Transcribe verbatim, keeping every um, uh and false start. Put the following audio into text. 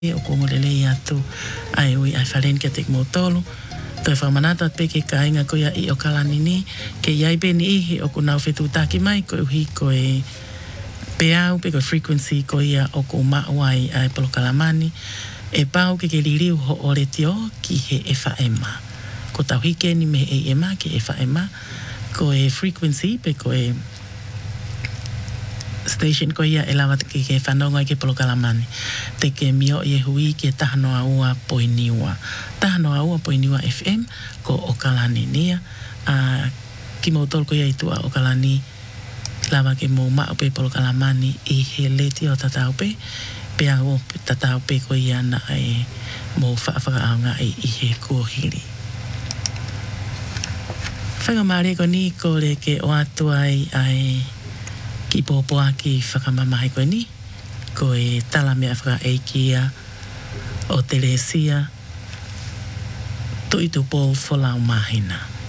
o komolele atu ai ui ai falen ke tek motolo toi whamanata te ke kainga koia i o kalanini ke iai beni ihi o kunau whetu taki mai ko uhi ko e peau pe ko frequency ko ia o ko mawai ai polo kalamani e pau ke ke liriu ho ore tio ki he e whaema ko tau hike ni me e ema ke e whaema ko e frequency pe ko e station ko ia e lawa ke ke whanonga ke polo kalamani te ke mio i e hui ke tahano aua poiniwa tahano aua poiniwa F M ko o kalani nia a ki mautol ko ia i tua o kalani lawa ke mo ma pe polo kalamani i he leti o tatau pe pe a o tatau pe ko ia na e mo whaafakaanga i i he kuohiri whangamare ko ni ko le ke o atu ai ai ki pōpoa ki whakamamahi koe ni, ko e tala mea whaka eikia o Teresia, to i tu pō wholau mahina.